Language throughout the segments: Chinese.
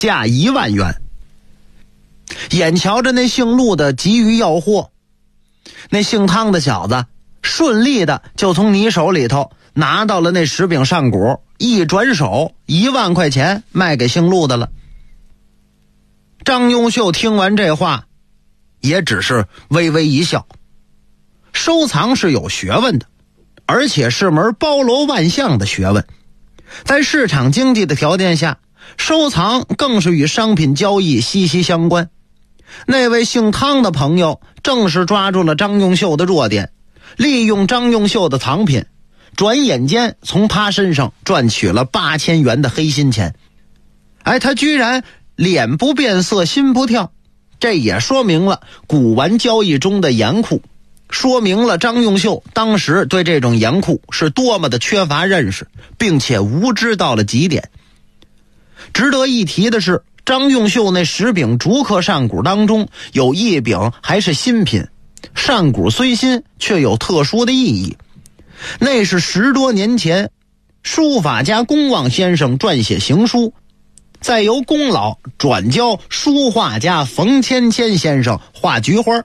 价1万元。眼瞧着那姓陆的急于要货，那姓汤的小子顺利的就从你手里头拿到了那10柄扇骨，一转手1万块钱卖给姓陆的了。张雍秀听完这话也只是微微一笑。收藏是有学问的，而且是门包罗万象的学问。在市场经济的条件下，收藏更是与商品交易息息相关。那位姓汤的朋友正是抓住了张雍秀的弱点，利用张雍秀的藏品，转眼间从他身上赚取了8000元的黑心钱。他居然脸不变色心不跳，这也说明了古玩交易中的严酷，说明了张雍秀当时对这种严酷是多么的缺乏认识，并且无知到了极点。值得一提的是，张雍秀那10柄竹刻扇骨当中有1柄还是新品，扇骨虽新却有特殊的意义。那是10多年前书法家龚望先生撰写行书，再由龚老转交书画家冯芊芊先生画菊花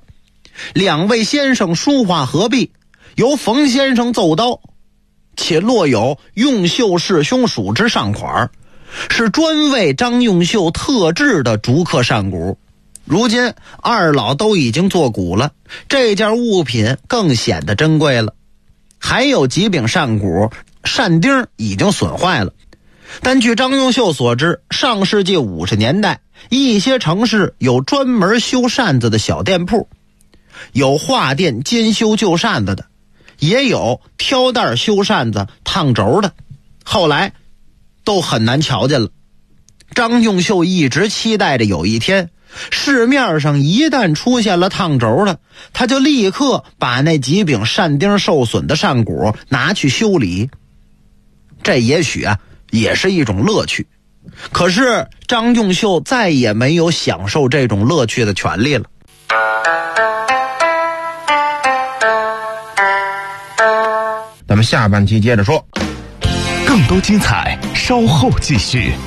，2位先生书画合璧，由冯先生奏刀，且落有雍秀氏兄属之上款，是专为张雍秀特制的竹刻扇骨。如今2老都已经作古了，这件物品更显得珍贵了。还有几柄扇骨扇钉已经损坏了，但据张雍秀所知，上世纪50年代一些城市有专门修扇子的小店铺，有画店兼修旧扇子的，也有挑担修扇子烫轴的，后来都很难瞧见了。张雍秀一直期待着有一天市面上一旦出现了烫轴的，他就立刻把那几柄扇钉受损的扇骨拿去修理。这也许也是一种乐趣，可是张雍秀再也没有享受这种乐趣的权利了。 咱们下半期接着说， 更多精彩稍后继续。